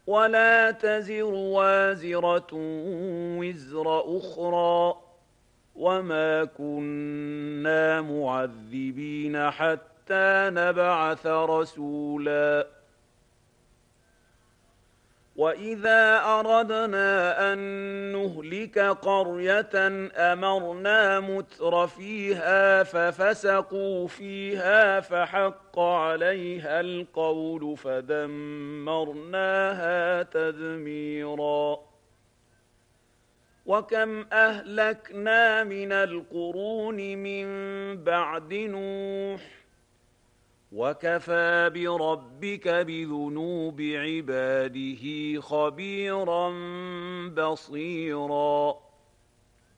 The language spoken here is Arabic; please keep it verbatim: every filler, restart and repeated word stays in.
ولا تزر وازرة وزر أخرى وما كنا معذبين حتى نبعث رسولا وإذا أردنا أن نهلك قرية أمرنا متر فيها ففسقوا فيها فحق عليها القول فدمرناها تدميرا وكم أهلكنا من القرون من بعد نوح وكفى بربك بذنوب عباده خبيرا بصيرا